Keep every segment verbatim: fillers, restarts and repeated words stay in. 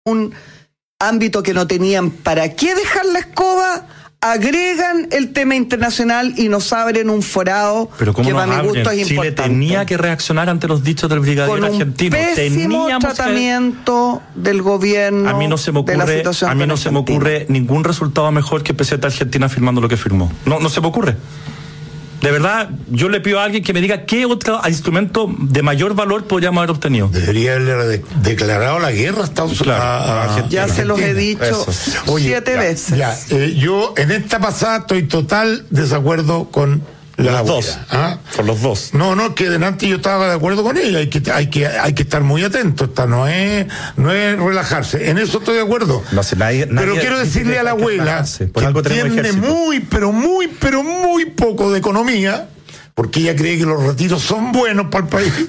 un ámbito que no tenían para qué dejar la escoba, agregan el tema internacional y nos abren un forado Pero que para mi gusto es Chile importante. tenía que reaccionar ante los dichos del brigadier con un argentino. pésimo Teníamos tratamiento que... del gobierno. A mí no se me ocurre, de la situación a mí no se me ocurre ningún resultado mejor que el presidente de Argentina firmando lo que firmó. No, no se me ocurre. De verdad, yo le pido a alguien que me diga qué otro instrumento de mayor valor podríamos haber obtenido. Debería haber de- declarado la guerra a Estados Unidos. Claro, a- a Argentina. Ya se los he dicho Eso. Oye, siete ya, veces. Ya, eh, yo en esta pasada estoy total desacuerdo con la Los abuela, dos. ¿ah? Con los dos. No, no, que delante yo estaba de acuerdo con ella, hay que, hay que, hay que estar muy atento, esta no es, no es relajarse, en eso estoy de acuerdo. No sé, nadie- Pero nadie quiero dice decirle que a la hay que abuela relajarse. Por que algo tenemos entiende ejército. muy, pero muy, pero muy poco de economía, porque ella cree que los retiros son buenos para el país,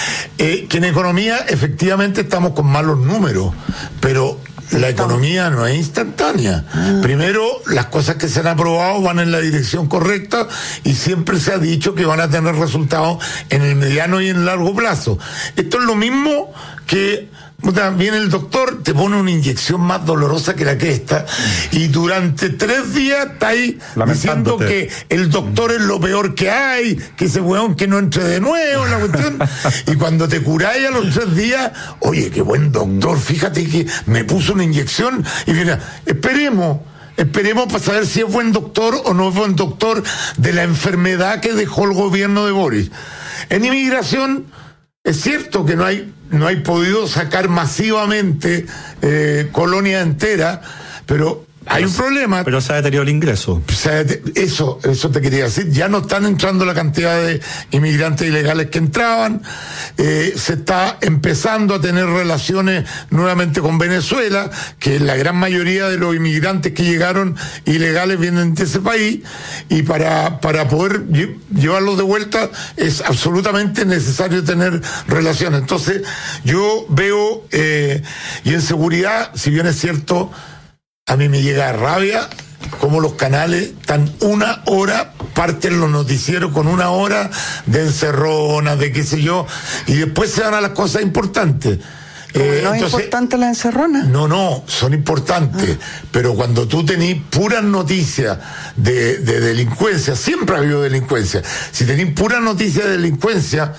eh, que en economía efectivamente estamos con malos números, pero la economía no es instantánea. Primero, las cosas que se han aprobado van en la dirección correcta y siempre se ha dicho que van a tener resultados en el mediano y en el largo plazo. Esto es lo mismo que puta, viene el doctor, te pone una inyección más dolorosa que la que esta y durante tres días está ahí diciendo Lamentándote. que el doctor es lo peor que hay, que ese weón que no entre de nuevo, la cuestión. Y cuando te curáis a los tres días, oye, qué buen doctor, fíjate que me puso una inyección y mira, esperemos. Esperemos para saber si es buen doctor o no es buen doctor de la enfermedad que dejó el gobierno de Boris. En inmigración, es cierto que no hay, no hay podido sacar masivamente eh, colonia entera, pero hay un problema. Pero se ha deteriorado el ingreso. O sea, te- eso, eso te quería decir. Ya no están entrando la cantidad de inmigrantes ilegales que entraban. Eh, se está empezando a tener relaciones nuevamente con Venezuela, que la gran mayoría de los inmigrantes que llegaron ilegales vienen de ese país. Y para, para poder lle- llevarlos de vuelta es absolutamente necesario tener relaciones. Entonces, yo veo, eh, y en seguridad, si bien es cierto, a mí me llega rabia como los canales están una hora, parten los noticieros con una hora de encerronas, de qué sé yo, y después se van a las cosas importantes. Eh, ¿No es entonces, importante la encerrona? no, no, son importantes, pero cuando tú tenés puras noticias de, de delincuencia, siempre ha habido delincuencia, si tenés puras noticias de delincuencia,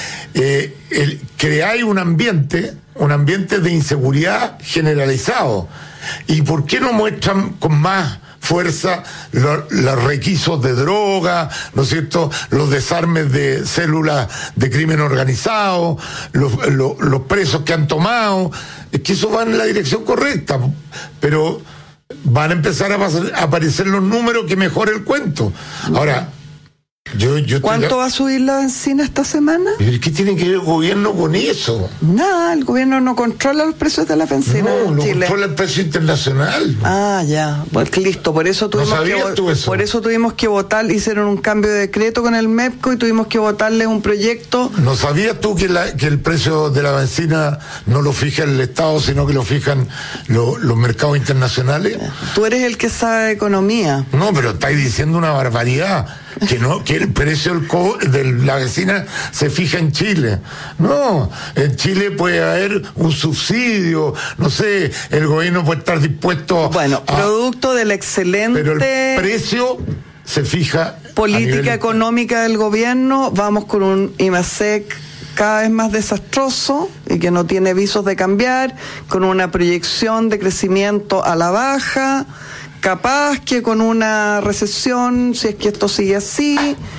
eh, el, creáis un ambiente, un ambiente de inseguridad generalizado. ¿Y por qué no muestran con más fuerza lo- los requisos de droga, ¿no es cierto?, los desarmes de células de crimen organizado, los, los, los presos que han tomado? Es que eso va en la dirección correcta, pero van a empezar a, pasar- a aparecer los números que mejore el cuento. Ahora, yo, yo estoy- ¿Cuánto va a subir la benzina esta semana? ¿Pero qué tiene que ver el gobierno con eso? Nada, el gobierno no controla los precios de la benzina No, en lo Chile. controla el precio internacional. Ah, ya, pues listo, por eso tuvimos que sabías vo- tú eso. por eso tuvimos que votar, hicieron un cambio de decreto con el MEPCO y tuvimos que votarles un proyecto. ¿No sabías tú que, la- que el precio de la benzina no lo fija el Estado, sino que lo fijan lo- los mercados internacionales? Tú eres el que sabe de economía. No, pero estáis diciendo una barbaridad. Que no, que el precio del co- de la benzina se fija en Chile. No, en Chile puede haber un subsidio, no sé, el gobierno puede estar dispuesto Bueno, a... producto de la excelente Pero el precio se fija a política nivel- económica del gobierno, vamos con un IMASEC cada vez más desastroso y que no tiene visos de cambiar, con una proyección de crecimiento a la baja, capaz que con una recesión, si es que esto sigue así,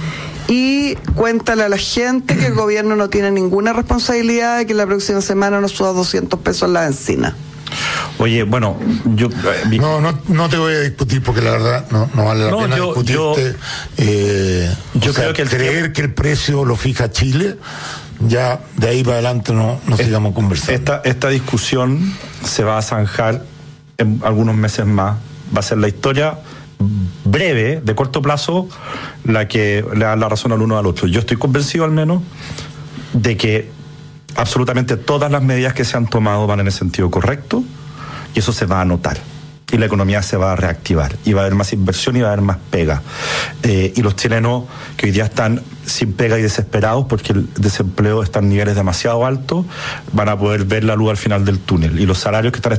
y cuéntale a la gente que el gobierno no tiene ninguna responsabilidad de que la próxima semana nos suba doscientos pesos la benzina. Oye, bueno, yo... eh, mi- No, no, no te voy a discutir porque la verdad no, no vale la No, pena yo- discutirte. eh, yo o sea, creo que el creer tiempo- que el precio lo fija Chile, ya de ahí para adelante no, no sigamos conversando. Esta, esta discusión se va a zanjar en algunos meses más. Va a ser la historia breve, de corto plazo, la que le da la razón al uno al otro. Yo estoy convencido al menos de que absolutamente todas las medidas que se han tomado van en el sentido correcto y eso se va a notar. Y la economía se va a reactivar y va a haber más inversión y va a haber más pega. Eh, y los chilenos que hoy día están sin pega y desesperados porque el desempleo está en niveles demasiado altos, van a poder ver la luz al final del túnel. Y los salarios que están